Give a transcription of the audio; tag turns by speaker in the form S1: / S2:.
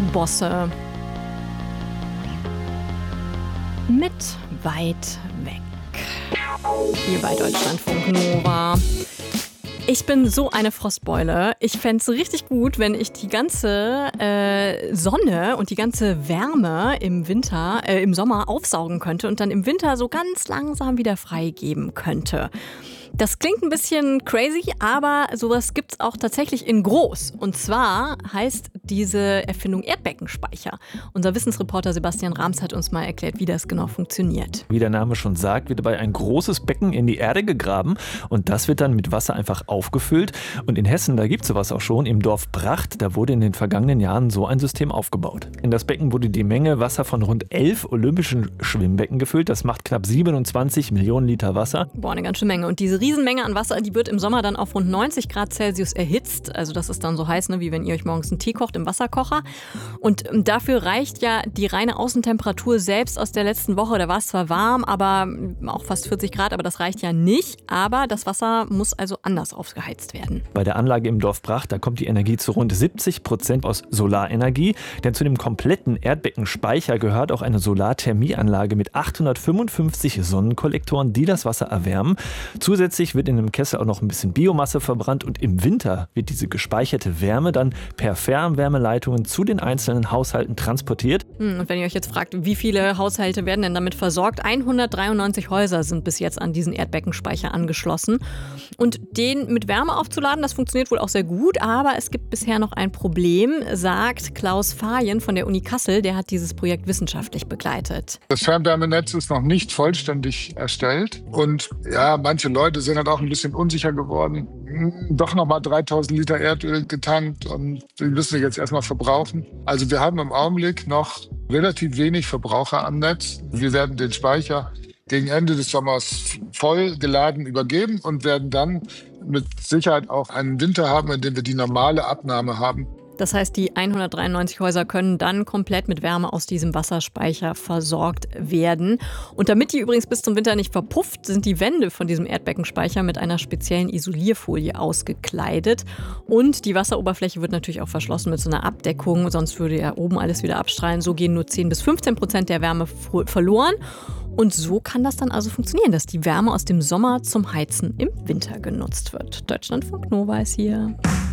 S1: Bosse mit weit weg. Hier bei Deutschlandfunk Nova. Ich bin so eine Frostbeule. Ich fände es richtig gut, wenn ich die ganze Sonne und die ganze Wärme im Sommer aufsaugen könnte und dann im Winter so ganz langsam wieder freigeben könnte. Das klingt ein bisschen crazy, aber sowas gibt's auch tatsächlich in groß. Und zwar heißt diese Erfindung Erdbeckenspeicher. Unser Wissensreporter Sebastian Rams hat uns mal erklärt, wie das genau funktioniert.
S2: Wie der Name schon sagt, wird dabei ein großes Becken in die Erde gegraben und das wird dann mit Wasser einfach aufgefüllt. Und in Hessen, da gibt es sowas auch schon, im Dorf Bracht, da wurde in den vergangenen Jahren so ein System aufgebaut. In das Becken wurde die Menge Wasser von rund 11 olympischen Schwimmbecken gefüllt. Das macht knapp 27 Millionen Liter Wasser.
S1: Boah, eine ganz schöne Menge. Und diese Riesenmenge an Wasser, die wird im Sommer dann auf rund 90 Grad Celsius erhitzt. Also das ist dann so heiß, wie wenn ihr euch morgens einen Tee kocht im Wasserkocher. Und dafür reicht ja die reine Außentemperatur selbst aus der letzten Woche. Da war es zwar warm, aber auch fast 40 Grad, aber das reicht ja nicht. Aber das Wasser muss also anders aufgeheizt werden.
S2: Bei der Anlage im Dorf Bracht, da kommt die Energie zu rund 70% aus Solarenergie. Denn zu dem kompletten Erdbeckenspeicher gehört auch eine Solarthermieanlage mit 855 Sonnenkollektoren, die das Wasser erwärmen. Zusätzlich wird in dem Kessel auch noch ein bisschen Biomasse verbrannt und im Winter wird diese gespeicherte Wärme dann per Fernwärmeleitungen zu den einzelnen Haushalten transportiert.
S1: Und wenn ihr euch jetzt fragt, wie viele Haushalte werden denn damit versorgt? 193 Häuser sind bis jetzt an diesen Erdbeckenspeicher angeschlossen. Und den mit Wärme aufzuladen, das funktioniert wohl auch sehr gut, aber es gibt bisher noch ein Problem, sagt Klaus Fajen von der Uni Kassel. Der hat dieses Projekt wissenschaftlich begleitet.
S3: Das Fernwärmenetz ist noch nicht vollständig erstellt und ja, manche Leute sind halt auch ein bisschen unsicher geworden. Doch nochmal 3000 Liter Erdöl getankt und die müssen wir jetzt erstmal verbrauchen. Also wir haben im Augenblick noch relativ wenig Verbraucher am Netz. Wir werden den Speicher gegen Ende des Sommers voll geladen übergeben und werden dann mit Sicherheit auch einen Winter haben, in dem wir die normale Abnahme haben.
S1: Das heißt, die 193 Häuser können dann komplett mit Wärme aus diesem Wasserspeicher versorgt werden. Und damit die übrigens bis zum Winter nicht verpufft, sind die Wände von diesem Erdbeckenspeicher mit einer speziellen Isolierfolie ausgekleidet. Und die Wasseroberfläche wird natürlich auch verschlossen mit so einer Abdeckung, sonst würde ja oben alles wieder abstrahlen. So gehen nur 10-15% der Wärme verloren. Und so kann das dann also funktionieren, dass die Wärme aus dem Sommer zum Heizen im Winter genutzt wird. Deutschlandfunk Nova ist hier.